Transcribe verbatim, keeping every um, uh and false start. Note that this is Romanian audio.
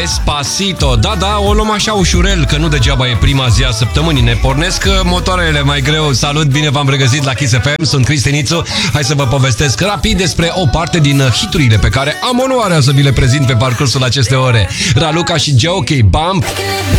Despacito. Da, da, o luăm așa ușurel, că nu degeaba e prima zi a săptămânii. Ne pornesc motoarele mai greu. Salut, bine v-am regăsit la Kiss F M. Sunt Cristi Nițu. Hai să vă povestesc rapid despre o parte din hiturile pe care am onoarea să vi le prezint pe parcursul acestei ore. Raluca și Joe, Bump.